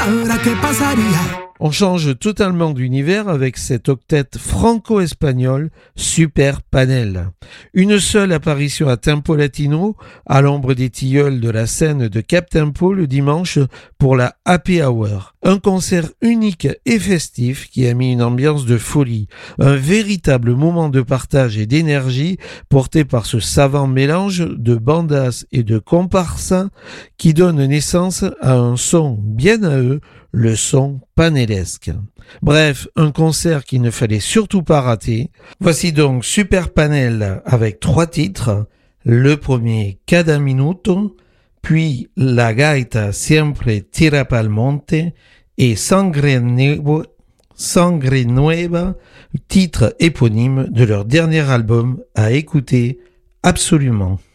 Ahora qué pasaría. On change totalement d'univers avec cette octet franco-espagnole Super Panel. Une seule apparition à Tempo Latino, à l'ombre des tilleuls de la scène de Cap Tempo le dimanche pour la Happy Hour. Un concert unique et festif qui a mis une ambiance de folie. Un véritable moment de partage et d'énergie porté par ce savant mélange de bandas et de comparses qui donne naissance à un son bien à eux, le son panellesque. Bref, un concert qu'il ne fallait surtout pas rater. Voici donc Super Panel avec 3 titres. Le premier, Cada Minuto, puis La Gaita Siempre Tira Pa'l Monte et Sangre Nueva, titre éponyme de leur dernier album à écouter absolument.